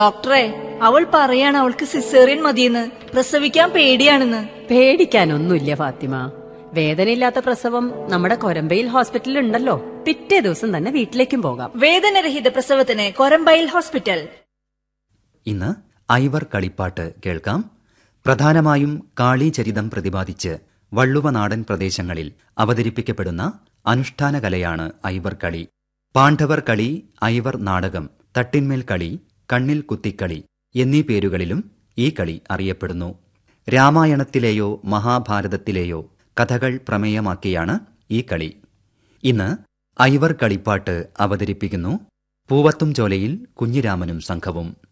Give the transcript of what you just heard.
ഡോക്ടറെ, അവൾ പറയാണ് അവൾക്ക് സിസേറിയൻ മതിയെന്ന്. പ്രസവിക്കാൻ പേടിയാണെന്ന്. പേടിക്കാനൊന്നുമില്ല ഫാത്തിമ. വേദനയില്ലാത്ത പ്രസവം നമ്മുടെ കൊരമ്പയിൽ ഹോസ്പിറ്റലിൽ ഉണ്ടല്ലോ. പിറ്റേ ദിവസം തന്നെ വീട്ടിലേക്കും പോകാം. വേദനരഹിത പ്രസവത്തിന് കൊരമ്പയിൽ ഹോസ്പിറ്റൽ. ഇന്ന് ഐവർ കളിപ്പാട്ട് കേൾക്കാം. പ്രധാനമായും കാളീചരിതം പ്രതിപാദിച്ച് വള്ളുവനാടൻ പ്രദേശങ്ങളിൽ അവതരിപ്പിക്കപ്പെടുന്ന അനുഷ്ഠാന കലയാണ് ഐവർ കളി. പാണ്ഡവർ കളി, ഐവർ നാടകം, തട്ടിന്മേൽ കളി, കണ്ണിൽ കുത്തിക്കളി എന്നീ പേരുകളിലും ഈ കളി അറിയപ്പെടുന്നു. രാമായണത്തിലെയോ മഹാഭാരതത്തിലെയോ കഥകൾ പ്രമേയമാക്കിയാണ് ഈ കളി. ഇന്ന് ഐവർ കളിപ്പാട്ട് അവതരിപ്പിക്കുന്നു പൂവത്തുംചോലയിൽ കുഞ്ഞിരാമനും സംഘവും.